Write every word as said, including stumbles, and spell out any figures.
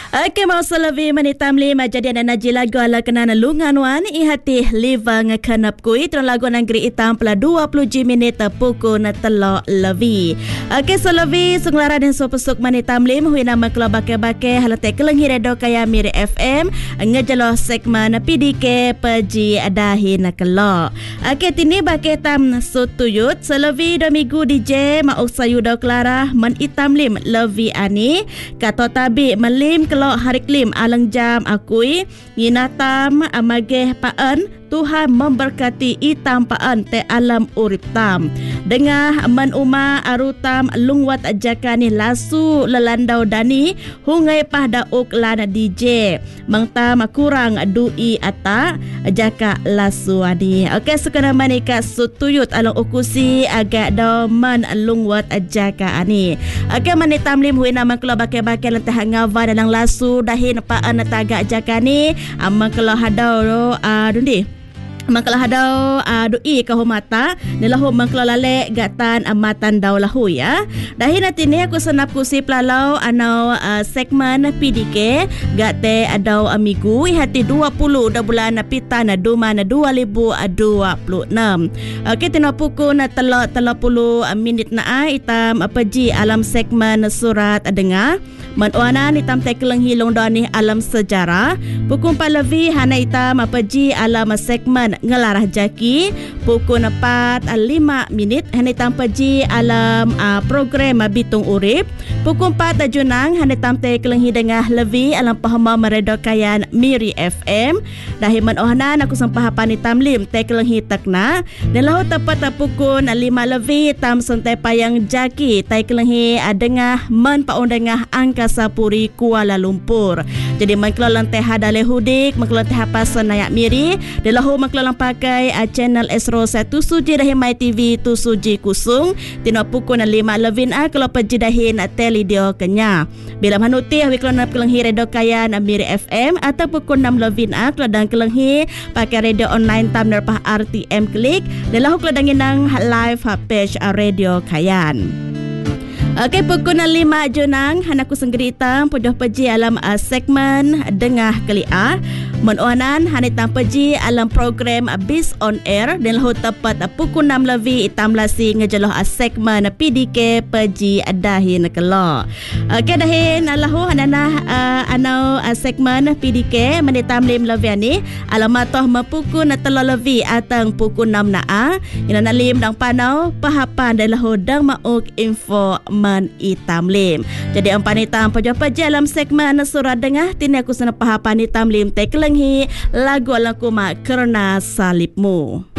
Okey, mau selevi manitam lima jadi ada naji lagu ala kenana lungan wan ihati liva ngekanap kui tron lagu nanggri itam pela dua puluh minit pukul na telok levi. Okey, selevi sunglara dan sopesuk manitam lim hui nama kelo bake-bake halate kelengi redo kaya Miri F M ngejelo segmen P D K peji adahi na kelo. Okey, tini bake tam sutuyut selevi do minggu D J mauk sayudo Clara men itam lim levi ani kato tabi melim kelo hari klim alang jam akui nginatam amageh paan Tuhan memberkati itam paan te alam urip tam. Dengah man uma arutam lungwat jakani lasu lelandau dani hungai pahda uk lana D J. Mangtam kurang dui ata jaka lasu adi. Okey, sekena manika sutuyut along ukusi agak do man lungwat jaka ani. Okey, manitam lim hui nama kelo bake-bake lentah ngava dalang lasu dahin paan tagak jakani amang kelo hadau uh, dundi. Mangkala hadau uh, dui kahumata nilahu mangkala lale gatan amatan daw lahu ya. Dahin natini aku senap kusi pelalau anau uh, segmen P D K gate adau amigu hati dua puluh da bulan pitan duma na dua ribu dua puluh enam. Okey, tino pukul na telok telok puluh minit na itam peji alam segmen surat dengar. Manuana itam tekeleng hilong doni alam sejarah. Pukul empat lebih hana itam peji alam segmen ngelarah jaki pukul empat lima minit hanitam peji alam uh, program bitung urip pukul empat junang hanitam te kelenghi dengah levi alam pahama meredokayan Miri F M dahiman ohnan aku sampah panitam lim te kelenghi takna dan lahu tepat pukul lima levi tam sentai payang jaki te kelenghi dengah men paun dengah Angkasa Puri Kuala Lumpur. Jadi mengkelolan teh hadale hudik mengkelolan teh pasan nayak Miri dan lahu mengkelolan pakai uh, channel Esro satu suji dahin My T V tu suji kusung tino pukul lima levin a kalau peji dahin teledio kenya bila manuti hawi kalau nak kelenghi redo kaya Miri F M atau pukul enam levin a kalau dan kelenghi pakai radio online tam nerpah R T M klik dan lahu kalau danginang live page radio kayan. Okey, pukul lima junang hanaku senggerita pujuh peji alam uh, segmen dengah kelia menuanan hanitam peji alam program uh, Bis on Air dan lahu tepat uh, pukul enam lebih itam lasi ngejeloh uh, segmen P D K peji dahin kelo. Okey, dahin lahu hanana uh, anau uh, segmen P D K menitam lim lebih ni alamatoh mepukul na telo lebih atang pukul enam na a ina lim dang panau pahapan dan lahu dang mauk info itam lim. Jadi empan itam pajak paja dalam segmen surat dengah tini aku sana pahapan itam lim te kelenghi lagu alam kuma kerana salibmu.